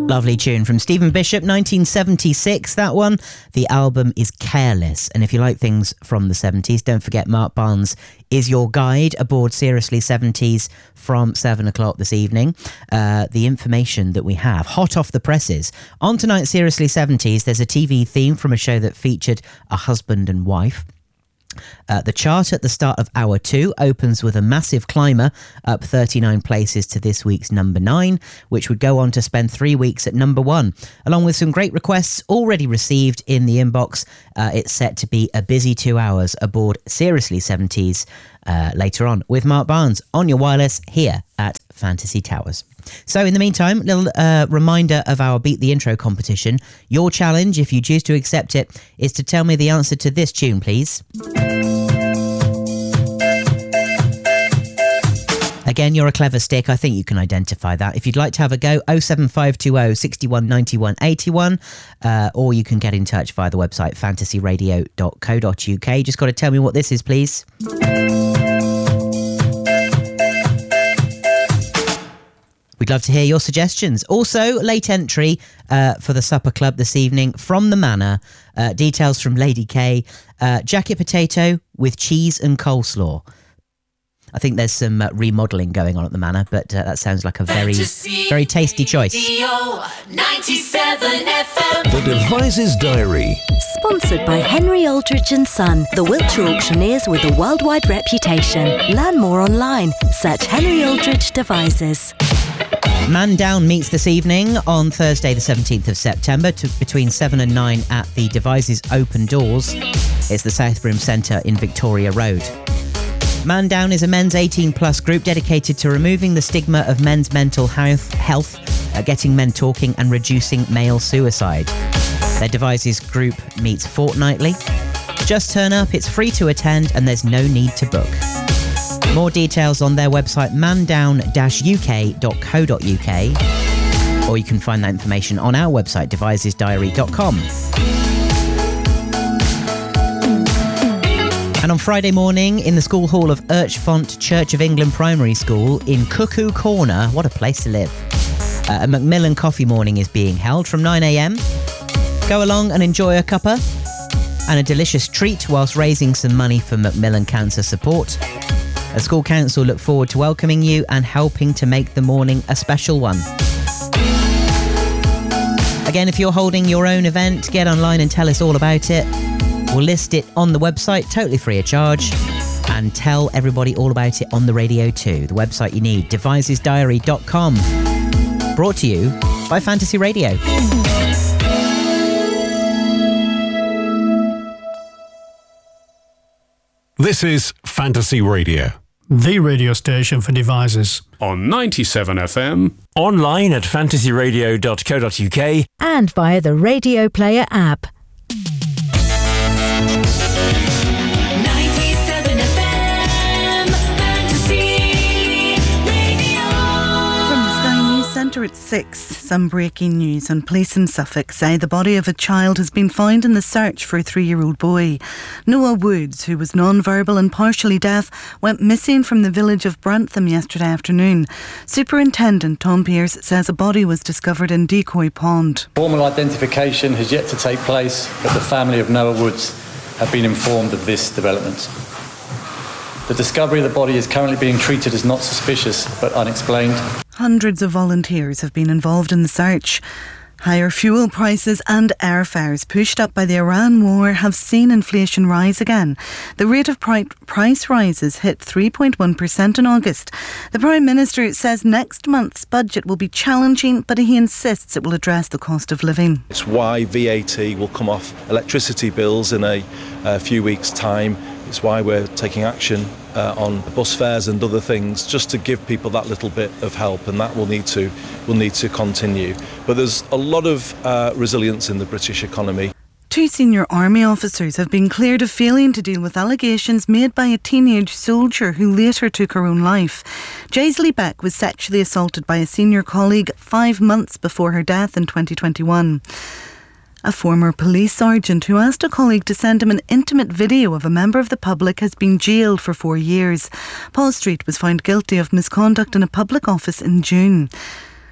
Lovely tune from Stephen Bishop, 1976, that one. The album is Careless. And if you like things from the 70s, don't forget Mark Barnes is your guide aboard Seriously 70s from 7 o'clock this evening. The information that we have, hot off the presses. On tonight's Seriously 70s, there's a TV theme from a show that featured a husband and wife. The chart at the start of hour 2 opens with a massive climber up 39 places to this week's number 9, which would go on to spend 3 weeks at number 1. Along with some great requests already received in the inbox, it's set to be a busy 2 hours aboard Seriously 70s later on with Mark Barnes on your wireless here at Fantasy Towers. So in the meantime, a little reminder of our Beat the Intro competition. Your challenge, if you choose to accept it, is to tell me the answer to this tune, please. Again, you're a clever stick. I think you can identify that. If you'd like to have a go, 07520 61 91 81, or you can get in touch via the website fantasyradio.co.uk. Just got to tell me what this is, please. We'd love to hear your suggestions. Also, late entry for the supper club this evening from the Manor. Details from Lady K. Jacket potato with cheese and coleslaw. I think there's some remodelling going on at the Manor, but that sounds like a very tasty choice. 97 FM. The Devices Diary. Sponsored by Henry Aldridge & Son, the Wiltshire auctioneers with a worldwide reputation. Learn more online. Search Henry Aldridge Devices. Man Down meets this evening on Thursday the 17th of September between 7 and 9 at the Devices Open Doors. It's the South Brim Centre in Victoria Road. Man Down is a men's 18-plus group dedicated to removing the stigma of men's mental health, getting men talking and reducing male suicide. Their Devices group meets fortnightly. Just turn up, it's free to attend and there's no need to book. More details on their website mandown-uk.co.uk, or you can find that information on our website devisesdiary.com. And on Friday morning in the school hall of Urchfont Church of England Primary School in Cuckoo Corner, what a place to live, a Macmillan coffee morning is being held from 9 a.m. Go along and enjoy a cuppa and a delicious treat whilst raising some money for Macmillan Cancer Support. A school council look forward to welcoming you and helping to make the morning a special one. Again, if you're holding your own event, get online and tell us all about it. We'll list it on the website, totally free of charge, and tell everybody all about it on the radio too. The website you need, devisesdiary.com. Brought to you by Fantasy Radio. This is Fantasy Radio, the radio station for devices. On 97 FM. Online at fantasyradio.co.uk. And via the Radio Player app. 97 FM. Fantasy Radio. From the Sky News Centre at 6, some breaking news on police in Suffolk say the body of a child has been found in the search for a 3-year-old boy. Noah Woods, who was non-verbal and partially deaf, went missing from the village of Brantham yesterday afternoon. Superintendent Tom Pearce says a body was discovered in Decoy Pond. Formal identification has yet to take place, but the family of Noah Woods have been informed of this development. The discovery of the body is currently being treated as not suspicious but unexplained. Hundreds of volunteers have been involved in the search. Higher fuel prices and airfares pushed up by the Iran war have seen inflation rise again. The rate of price rises hit 3.1% in August. The Prime Minister says next month's budget will be challenging, but he insists it will address the cost of living. It's why VAT will come off electricity bills in a few weeks' time. It's why we're taking action on bus fares and other things, just to give people that little bit of help, and that will need to continue. But there's a lot of resilience in the British economy. 2 senior army officers have been cleared of failing to deal with allegations made by a teenage soldier who later took her own life. Jaisley Beck was sexually assaulted by a senior colleague 5 months before her death in 2021. A former police sergeant who asked a colleague to send him an intimate video of a member of the public has been jailed for 4 years. Paul Street was found guilty of misconduct in a public office in June.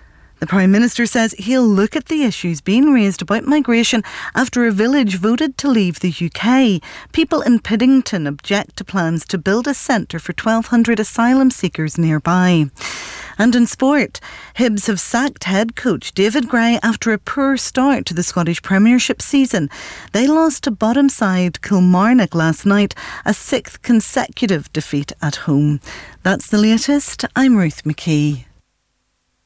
The Prime Minister says he'll look at the issues being raised about migration after a village voted to leave the UK. People in Piddington object to plans to build a centre for 1,200 asylum seekers nearby. And in sport, Hibs have sacked head coach David Gray after a poor start to the Scottish Premiership season. They lost to bottom side Kilmarnock last night, a 6th consecutive defeat at home. That's the latest. I'm Ruth McKee.